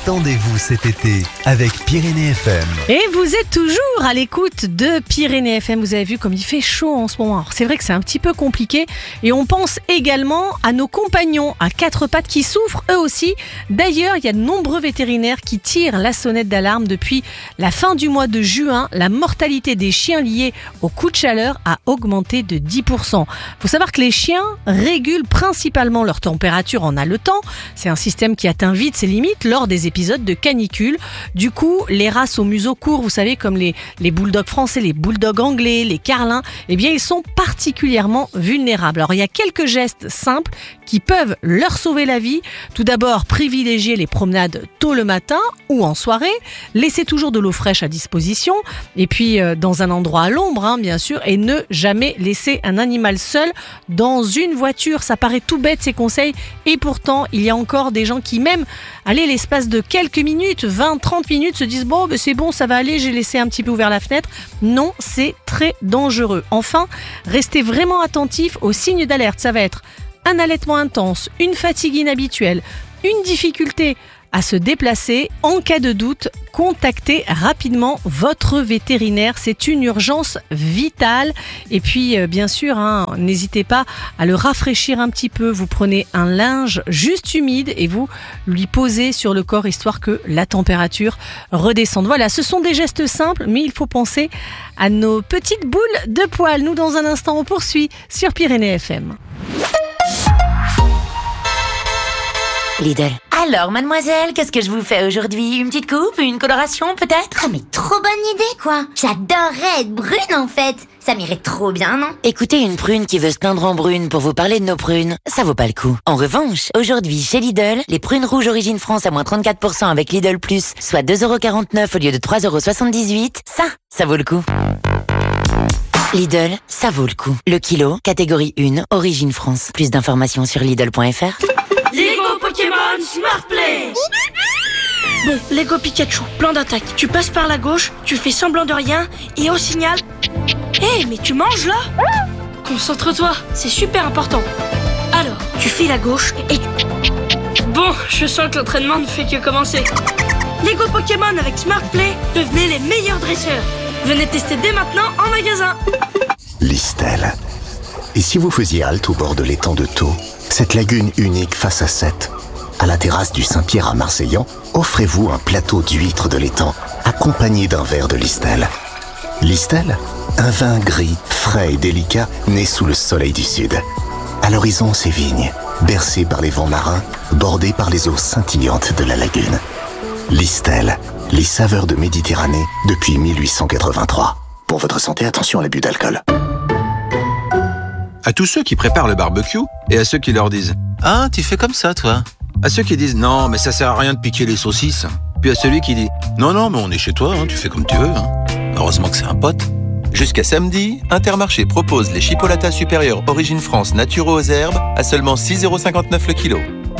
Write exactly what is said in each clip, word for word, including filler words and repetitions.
Détendez-vous cet été avec Pyrénées F M. Et vous êtes toujours à l'écoute de Pyrénées F M. Vous avez vu comme il fait chaud en ce moment. Alors c'est vrai que c'est un petit peu compliqué et on pense également à nos compagnons à quatre pattes qui souffrent eux aussi. D'ailleurs, il y a de nombreux vétérinaires qui tirent la sonnette d'alarme depuis la fin du mois de juin. La mortalité des chiens liés aux coups de chaleur a augmenté de dix pour cent. Il faut savoir que les chiens régulent principalement leur température en haletant. C'est un système qui atteint vite ses limites lors des épisodes de canicule. Du coup, les races au museau court, vous savez, comme les, les bulldogs français, les bulldogs anglais, les carlins, eh bien, ils sont particulièrement vulnérables. Alors, il y a quelques gestes simples qui peuvent leur sauver la vie. Tout d'abord, privilégier les promenades tôt le matin ou en soirée. Laisser toujours de l'eau fraîche à disposition. Et puis, euh, dans un endroit à l'ombre, hein, bien sûr. Et ne jamais laisser un animal seul dans une voiture. Ça paraît tout bête, ces conseils. Et pourtant, il y a encore des gens qui, même, allez, l'espace de quelques minutes, vingt, trente minutes, se disent « Bon, ben c'est bon, ça va aller, j'ai laissé un petit peu ouvert la fenêtre. » Non, c'est très dangereux. Enfin, restez vraiment attentif aux signes d'alerte. Ça va être un allaitement intense, une fatigue inhabituelle, une difficulté à se déplacer. En cas de doute, contactez rapidement votre vétérinaire. C'est une urgence vitale. Et puis, euh, bien sûr, hein, n'hésitez pas à le rafraîchir un petit peu. Vous prenez un linge juste humide et vous lui posez sur le corps histoire que la température redescende. Voilà, ce sont des gestes simples, mais il faut penser à nos petites boules de poils. Nous, dans un instant, on poursuit sur Pyrénées F M. Lidl. Alors, mademoiselle, qu'est-ce que je vous fais aujourd'hui? Une petite coupe? Une coloration, peut-être? Ah mais trop bonne idée, quoi. J'adorerais être brune, en fait. Ça m'irait trop bien, non? Écoutez une prune qui veut se teindre en brune pour vous parler de nos prunes, ça vaut pas le coup. En revanche, aujourd'hui, chez Lidl, les prunes rouges Origine France à moins trente-quatre pour cent avec Lidl Plus, soit deux euros quarante-neuf au lieu de trois euros soixante-dix-huit, ça, ça vaut le coup. Lidl, ça vaut le coup. Le kilo, catégorie un, Origine France. Plus d'informations sur Lidl point F R. Lego Pokémon Smart Play. Bon, Lego Pikachu, plan d'attaque. Tu passes par la gauche, tu fais semblant de rien, et au signal... Hé, hey, mais tu manges là? Concentre-toi, c'est super important. Alors, tu files à gauche et... Bon, je sens que l'entraînement ne fait que commencer. Lego Pokémon avec Smart Play, devenez les meilleurs dresseurs. Venez tester dès maintenant en magasin. Listel. Et si vous faisiez halte au bord de l'étang de Thau, cette lagune unique face à Sète, à la terrasse du Saint-Pierre à Marseillan, offrez-vous un plateau d'huîtres de l'étang, accompagné d'un verre de Listel. Listel, un vin gris, frais et délicat, né sous le soleil du Sud. À l'horizon, ses vignes, bercées par les vents marins, bordées par les eaux scintillantes de la lagune. Listel, les saveurs de Méditerranée depuis mille huit cent quatre-vingt-trois. Pour votre santé, attention à l'abus d'alcool. À tous ceux qui préparent le barbecue et à ceux qui leur disent « Ah, tu fais comme ça, toi ?» À ceux qui disent « Non, mais ça sert à rien de piquer les saucisses ». Puis à celui qui dit « Non, non, mais on est chez toi, hein, tu fais comme tu veux. Hein. » Heureusement que c'est un pote. Jusqu'à samedi, Intermarché propose les chipolatas supérieurs Origine France naturaux aux herbes à seulement six euros cinquante-neuf le kilo.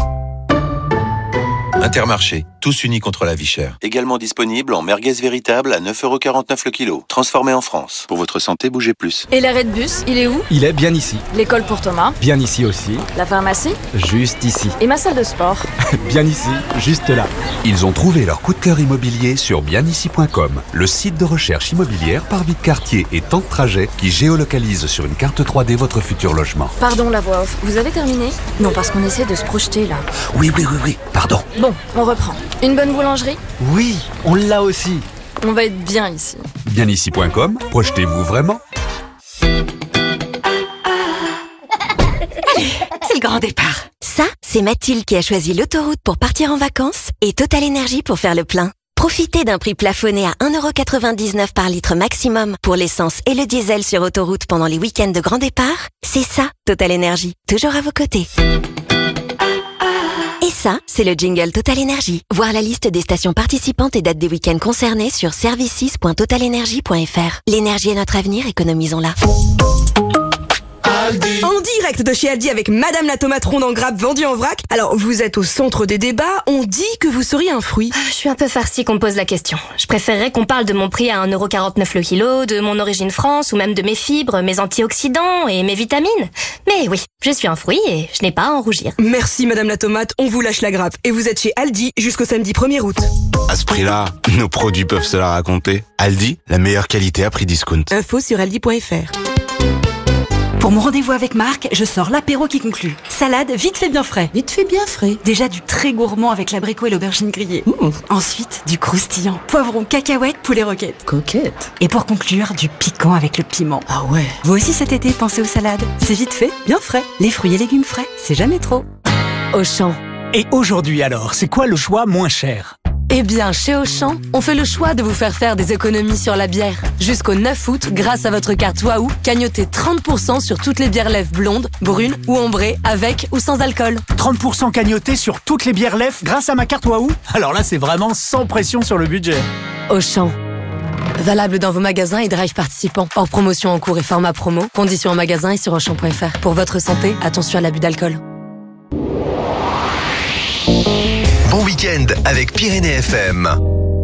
Intermarché, tous unis contre la vie chère. Également disponible en merguez véritable à neuf euros quarante-neuf le kilo. Transformé en France. Pour votre santé, bougez plus. Et l'arrêt de bus, il est où? Il est bien ici. L'école pour Thomas? Bien ici aussi. La pharmacie? Juste ici. Et ma salle de sport? Bien ici, juste là. Ils ont trouvé leur coup de cœur immobilier sur bien ici point com, le site de recherche immobilière par vie de quartier et temps de trajet qui géolocalise sur une carte trois D votre futur logement. Pardon la voix off, vous avez terminé? Non, parce qu'on essaie de se projeter là. Oui, oui, oui, oui, pardon. Bon, on reprend. Une bonne boulangerie? Oui, on l'a aussi. On va être bien ici. bien ici point com, projetez-vous vraiment. C'est le grand départ. Ça, c'est Mathilde qui a choisi l'autoroute pour partir en vacances et Total Énergie pour faire le plein. Profitez d'un prix plafonné à un euro quatre-vingt-dix-neuf par litre maximum pour l'essence et le diesel sur autoroute pendant les week-ends de grand départ. C'est ça, Total Énergie, toujours à vos côtés. Et ça, c'est le jingle Total Énergie. Voir la liste des stations participantes et dates des week-ends concernés sur services point total énergie point F R. L'énergie est notre avenir, économisons-la. Aldi. En direct de chez Aldi avec Madame la tomate ronde en grappe vendue en vrac. Alors, vous êtes au centre des débats, on dit que vous seriez un fruit. Je suis un peu farcie qu'on me pose la question. Je préférerais qu'on parle de mon prix à un euro quarante-neuf le kilo, de mon origine France ou même de mes fibres, mes antioxydants et mes vitamines. Mais oui, je suis un fruit et je n'ai pas à en rougir. Merci Madame la tomate, on vous lâche la grappe. Et vous êtes chez Aldi jusqu'au samedi premier août. À ce prix-là, nos produits peuvent se la raconter. Aldi, la meilleure qualité à prix discount. Info sur aldi point fr. Pour mon rendez-vous avec Marc, je sors l'apéro qui conclut. Salade vite fait bien frais. Vite fait bien frais. Déjà du très gourmand avec l'abricot et l'aubergine grillée. Mmh. Ensuite, du croustillant poivron cacahuète poulet roquette. Coquette. Et pour conclure, du piquant avec le piment. Ah ouais. Vous aussi cet été, pensez aux salades. C'est vite fait, bien frais. Les fruits et légumes frais, c'est jamais trop. Auchan. Et aujourd'hui alors, c'est quoi le choix moins cher ? Eh bien, chez Auchan, on fait le choix de vous faire faire des économies sur la bière. Jusqu'au neuf août, grâce à votre carte Waouh, cagnotez trente pour cent sur toutes les bières lèvres blondes, brunes ou ambrées, avec ou sans alcool. trente pour cent cagnotés sur toutes les bières lèvres grâce à ma carte Waouh. Alors là, c'est vraiment sans pression sur le budget. Auchan. Valable dans vos magasins et drive participants. Hors promotion en cours et format promo. Conditions en magasin et sur auchan point fr. Pour votre santé, attention à l'abus d'alcool. Bon week-end avec Pyrénées F M.